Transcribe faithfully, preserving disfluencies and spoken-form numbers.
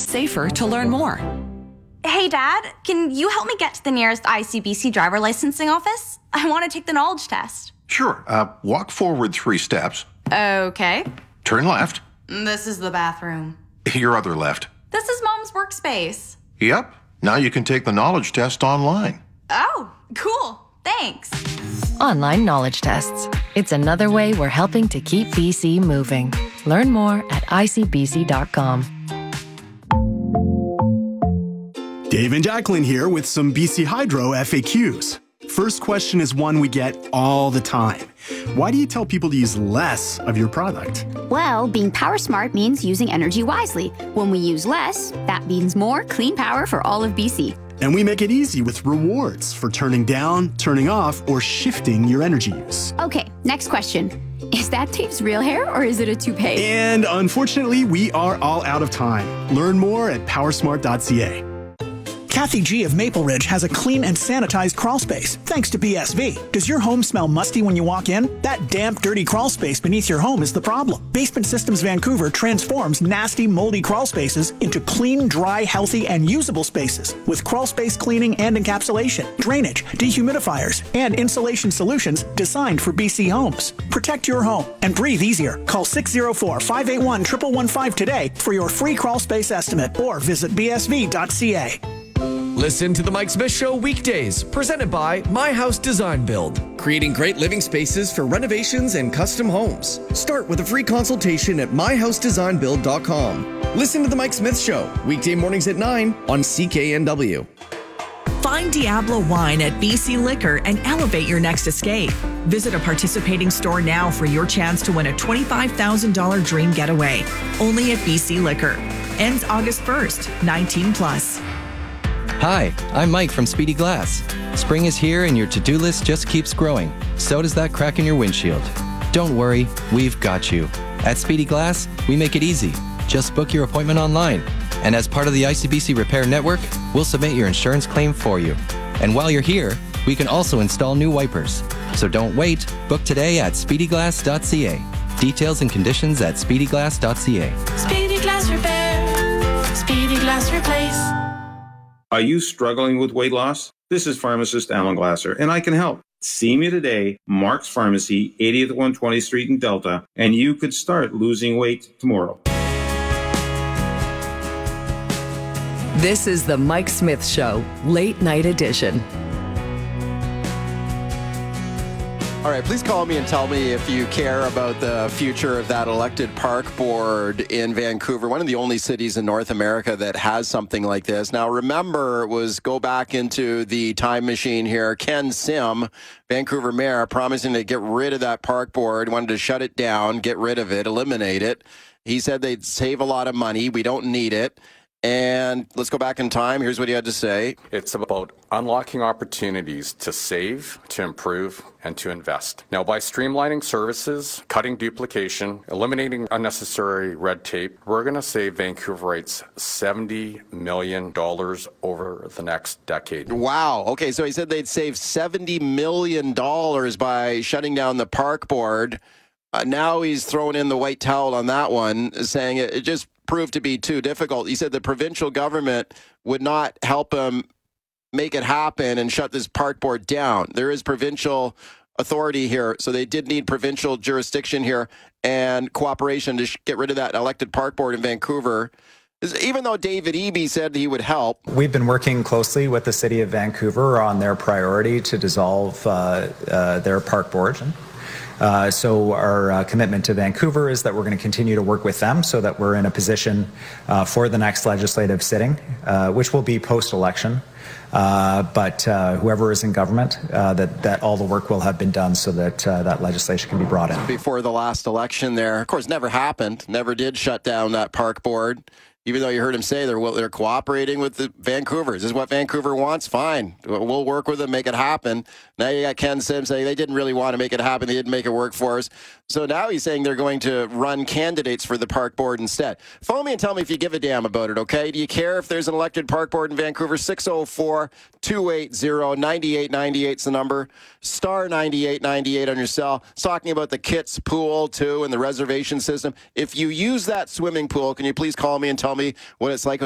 safer to learn more. Hey, Dad, can you help me get to the nearest I C B C driver licensing office? I want to take the knowledge test. Sure. Uh, walk forward three steps. Okay. Turn left. This is the bathroom. Your other left. This is Mom's workspace. Yep. Now you can take the knowledge test online. Oh, cool. Thanks. Online knowledge tests. It's another way we're helping to keep B C moving. Learn more at I C B C dot com. Dave and Jacqueline here with some B C Hydro F A Qs. First question is one we get all the time. Why do you tell people to use less of your product? Well, being power smart means using energy wisely. When we use less, that means more clean power for all of B C. And we make it easy with rewards for turning down, turning off, or shifting your energy use. Okay, next question. Is that Dave's real hair or is it a toupee? And unfortunately, we are all out of time. Learn more at power smart dot c a. Kathy G. of Maple Ridge has a clean and sanitized crawl space, thanks to B S V. Does your home smell musty when you walk in? That damp, dirty crawl space beneath your home is the problem. Basement Systems Vancouver transforms nasty, moldy crawl spaces into clean, dry, healthy, and usable spaces with crawl space cleaning and encapsulation, drainage, dehumidifiers, and insulation solutions designed for B C homes. Protect your home and breathe easier. Call six oh four, five eight one, one one one five today for your free crawl space estimate or visit b s v dot c a. Listen to The Mike Smith Show weekdays, presented by My House Design Build. Creating great living spaces for renovations and custom homes. Start with a free consultation at my house design build dot com. Listen to The Mike Smith Show, weekday mornings at nine on C K N W. Find Diablo Wine at B C Liquor and elevate your next escape. Visit a participating store now for your chance to win a twenty-five thousand dollars dream getaway. Only at B C Liquor. Ends August first, nineteen plus. Hi, I'm Mike from Speedy Glass. Spring is here and your to-do list just keeps growing. So does that crack in your windshield. Don't worry, we've got you. At Speedy Glass, we make it easy. Just book your appointment online. And as part of the I C B C Repair Network, we'll submit your insurance claim for you. And while you're here, we can also install new wipers. So don't wait. Book today at speedy glass dot c a. Details and conditions at speedy glass dot c a. Speedy Glass Repair. Speedy Glass Replace. Are you struggling with weight loss? This is pharmacist Alan Glasser, and I can help. See me today, Mark's Pharmacy, eightieth one hundred twentieth Street in Delta, and you could start losing weight tomorrow. This is the Mike Smith Show, late night edition. All right, please call me and tell me if you care about the future of that elected park board in Vancouver, one of the only cities in North America that has something like this. Now, remember, it was go back into the time machine here. Ken Sim, Vancouver mayor, promising to get rid of that park board, wanted to shut it down, get rid of it, eliminate it. He said they'd save a lot of money. We don't need it. And let's go back in time. Here's what he had to say. It's about unlocking opportunities to save, to improve, and to invest. Now, by streamlining services, cutting duplication, eliminating unnecessary red tape, we're going to save Vancouverites seventy million dollars over the next decade. Wow. Okay, so he said they'd save seventy million dollars by shutting down the park board. Uh, now he's throwing in the white towel on that one, saying it, it just proved to be too difficult. He said the provincial government would not help him make it happen and shut this park board down. There is provincial authority here, so they did need provincial jurisdiction here and cooperation to sh- get rid of that elected park board in Vancouver. Even though David Eby said he would help. We've been working closely with the City of Vancouver on their priority to dissolve uh, uh, their park board. Uh, so our uh, commitment to Vancouver is that we're going to continue to work with them so that we're in a position uh, for the next legislative sitting, uh, which will be post-election. Uh, but uh, whoever is in government, uh, that, that all the work will have been done so that uh, that legislation can be brought in. Before the last election there, of course, never happened, never did shut down that park board. Even though you heard him say they're well, they're cooperating with the Vancouver. Is this what Vancouver wants? Fine. We'll work with them, make it happen. Now you got Ken Sim saying they didn't really want to make it happen. They didn't make it work for us. So now he's saying they're going to run candidates for the park board instead. Phone me and tell me if you give a damn about it, okay? Do you care if there's an elected park board in Vancouver? six oh four, two eight zero, nine eight nine eight is the number. Star ninety-eight ninety-eight on your cell. It's talking about the Kits pool, too, and the reservation system. If you use that swimming pool, can you please call me and tell me what it's like?